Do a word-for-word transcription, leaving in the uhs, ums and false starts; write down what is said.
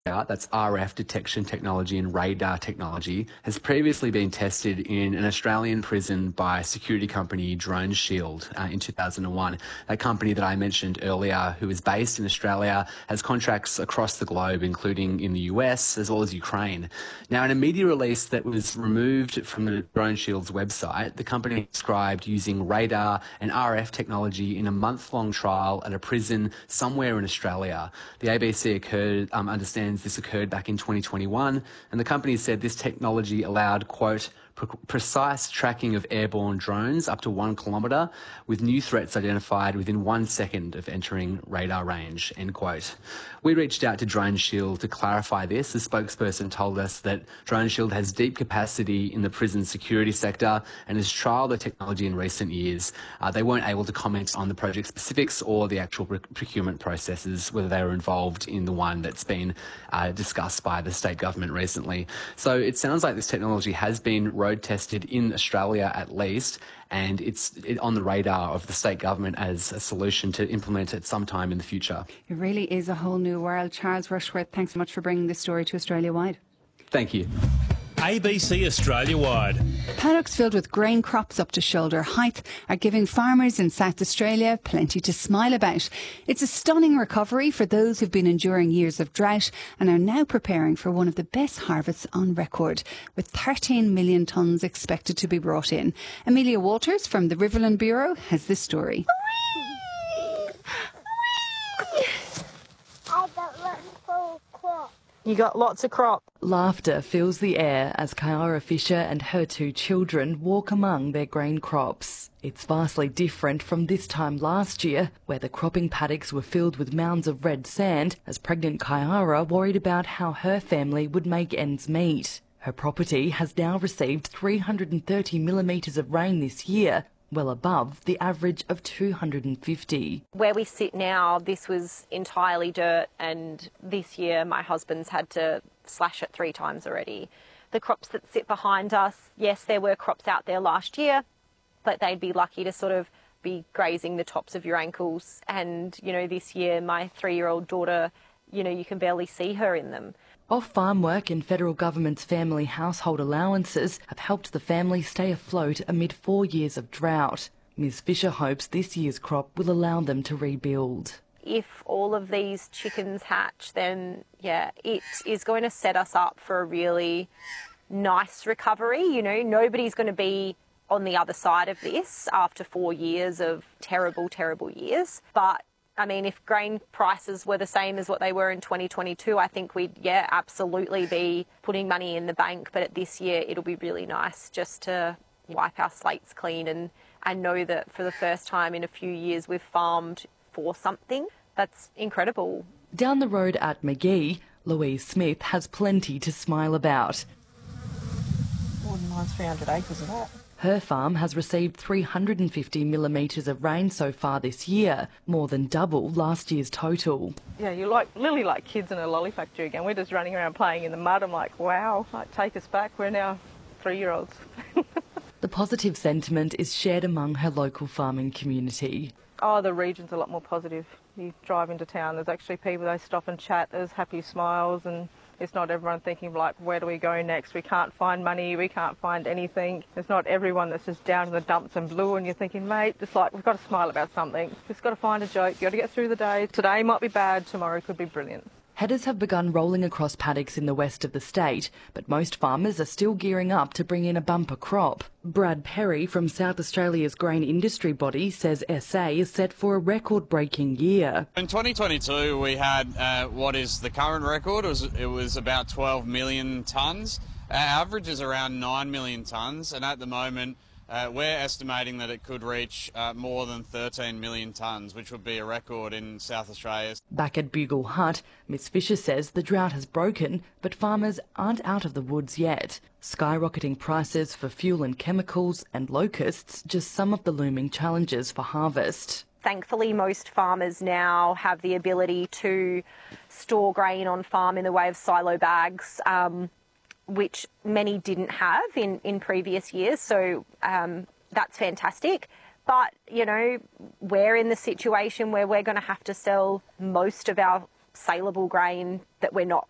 that's R F detection technology and radar technology, has previously been tested in an Australian prison by security company Drone Shield uh, in two thousand one. That company that I mentioned earlier, who is based in Australia, has contracts across the globe, including in the U S as well as Ukraine. Now, in a media release that was removed from the Drone Shield's website, the company described using radar and R F technology in a month-long trial at a prison somewhere in Australia. The A B C occurred, um, understands this occurred back in twenty twenty-one, and the company said this technology allowed, quote, precise tracking of airborne drones up to one kilometre, with new threats identified within one second of entering radar range, end quote. We reached out to Drone Shield to clarify this. The spokesperson told us that Drone Shield has deep capacity in the prison security sector and has trialled the technology in recent years. Uh, they weren't able to comment on the project specifics or the actual procurement processes, whether they were involved in the one that's been uh, discussed by the state government recently. So it sounds like this technology has been road tested in Australia at least, and it's on the radar of the state government as a solution to implement it sometime in the future. It really is a whole new world. Charles Rushworth, thanks so much for bringing this story to Australia-wide. Thank you. A B C Australia-wide. Paddocks filled with grain crops up to shoulder height are giving farmers in South Australia plenty to smile about. It's a stunning recovery for those who've been enduring years of drought and are now preparing for one of the best harvests on record, with thirteen million tonnes expected to be brought in. Amelia Walters from the Riverland Bureau has this story. You got lots of crop. Laughter fills the air as Kyara Fisher and her two children walk among their grain crops. It's vastly different from this time last year, where the cropping paddocks were filled with mounds of red sand, as pregnant Kyara worried about how her family would make ends meet. Her property has now received three hundred thirty millimetres of rain this year, well above the average of two hundred fifty. Where we sit now, this was entirely dirt, and this year my husband's had to slash it three times already. The crops that sit behind us, yes, there were crops out there last year, but they'd be lucky to sort of be grazing the tops of your ankles. And, you know, this year my three-year-old daughter, you know, you can barely see her in them. Off-farm work and federal government's family household allowances have helped the family stay afloat amid four years of drought. Miz Fisher hopes this year's crop will allow them to rebuild. If all of these chickens hatch, then, yeah, it is going to set us up for a really nice recovery. You know, nobody's going to be on the other side of this after four years of terrible, terrible years. But I mean, if grain prices were the same as what they were in twenty twenty-two, I think we'd, yeah, absolutely be putting money in the bank. But at this year, it'll be really nice just to wipe our slates clean and, and know that for the first time in a few years, we've farmed for something. That's incredible. Down the road at Magee, Louise Smith has plenty to smile about. More than mine's three hundred acres of that. Her farm has received three hundred fifty millimetres of rain so far this year, more than double last year's total. Yeah, you're like literally like kids in a lolly factory again. We're just running around playing in the mud. I'm like, wow, like take us back. We're now three-year-olds. The positive sentiment is shared among her local farming community. Oh, the region's a lot more positive. You drive into town, there's actually people, they stop and chat, there's happy smiles, and it's not everyone thinking like, where do we go next? We can't find money, we can't find anything. It's not everyone that's just down in the dumps and blue and you're thinking, mate, it's like, we've got to smile about something. We've just got to find a joke, you've got to get through the day. Today might be bad, tomorrow could be brilliant. Headers have begun rolling across paddocks in the west of the state, but most farmers are still gearing up to bring in a bumper crop. Brad Perry from South Australia's grain industry body says S A is set for a record-breaking year. In twenty twenty-two, we had uh, what is the current record. It was, it was about twelve million tonnes. Our average is around nine million tonnes, and at the moment, Uh, we're estimating that it could reach uh, more than thirteen million tonnes, which would be a record in South Australia. Back at Bugle Hut, Miss Fisher says the drought has broken, but farmers aren't out of the woods yet. Skyrocketing prices for fuel and chemicals and locusts, just some of the looming challenges for harvest. Thankfully, most farmers now have the ability to store grain on farm in the way of silo bags, um, which many didn't have in, in previous years. So um, that's fantastic. But, you know, we're in the situation where we're going to have to sell most of our saleable grain that we're not